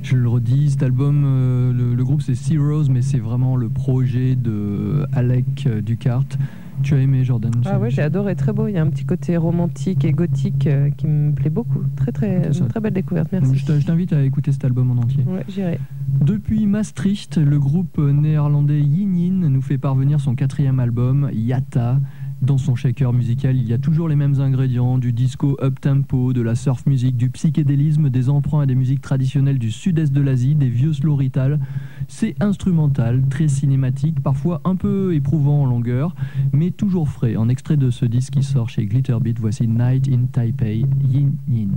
Je le redis, cet album, le groupe c'est Zeros, mais c'est vraiment le projet de Alec Ducart. Tu as aimé, Jordan? Ah oui, j'ai adoré, très beau. Il y a un petit côté romantique et gothique qui me plaît beaucoup. Très belle découverte, merci. Je t'invite à écouter cet album en entier. Ouais, j'irai. Depuis Maastricht, le groupe néerlandais Yin Yin nous fait parvenir son 4e album, Yata. Dans son shaker musical, il y a toujours les mêmes ingrédients, du disco up-tempo, de la surf music, du psychédélisme, des emprunts à des musiques traditionnelles du sud-est de l'Asie, des vieux slow rital. C'est instrumental, très cinématique, parfois un peu éprouvant en longueur, mais toujours frais. En extrait de ce disque qui sort chez Glitterbeat, voici Night in Taipei, Yin Yin.